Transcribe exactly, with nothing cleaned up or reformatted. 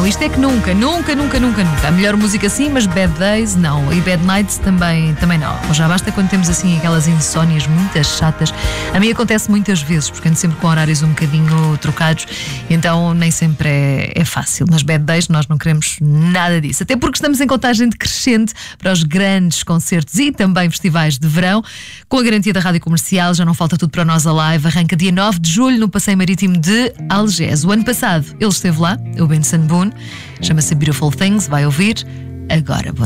Isto é que nunca, nunca, nunca, nunca, nunca. A melhor música sim, mas Bad Days não. E Bad Nights também, também não. Mas já basta quando temos assim aquelas insónias muito chatas. A mim acontece muitas vezes, porque ando sempre com horários um bocadinho trocados, então nem sempre é, é fácil. Mas Bad Days nós não queremos nada disso. Até porque estamos em contagem decrescente para os grandes concertos e também festivais de verão. Com a garantia da Rádio Comercial, já não falta tudo para nós a live. Arranca dia nove de julho no Passeio Marítimo de Algés. O ano passado ele esteve lá, o Benson Boone. Chama-se Beautiful Things, vai ouvir agora.